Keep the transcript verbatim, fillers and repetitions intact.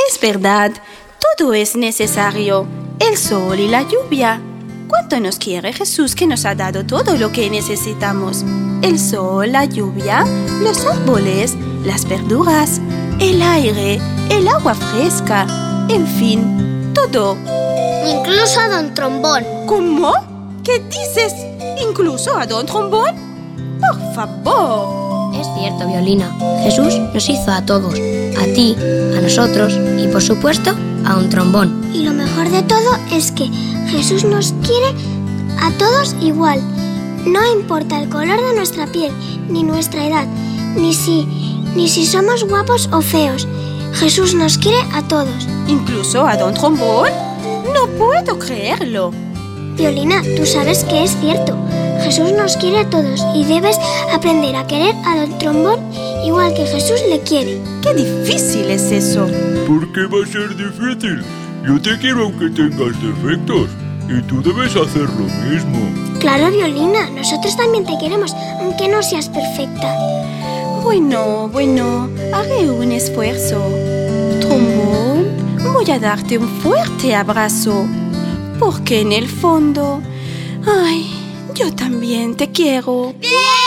Es verdad, todo es necesario. El sol y la lluvia. ¿Cuánto nos quiere Jesús que nos ha dado todo lo que necesitamos? El sol, la lluvia, los árboles, las verduras, el aire, el agua fresca, en fin, todo. Incluso a Don Trombón. ¿Cómo? ¿Qué dices? ¿Incluso a Don Trombón? Por favor. Es cierto, Violina. Jesús nos hizo a todos. A ti, a nosotros y, por supuesto, a un trombón. Y lo mejor de todo es que Jesús nos quiere a todos igual. No importa el color de nuestra piel, ni nuestra edad, ni si, ni si somos guapos o feos. Jesús nos quiere a todos. ¿Incluso a Don Trombón? No puedo creerlo. Violina, tú sabes que es cierto. Jesús nos quiere a todos y debes aprender a querer a Don Trombón igual que Jesús le quiere. ¡Qué difícil es eso! ¿Por qué va a ser difícil? Yo te quiero aunque tengas defectos y tú debes hacer lo mismo. Claro, Violina, nosotros también te queremos, aunque no seas perfecta. Bueno, bueno, haré un esfuerzo. Trombón, voy a darte un fuerte abrazo, porque en el fondo, ay, yo también te quiero. ¡Bien!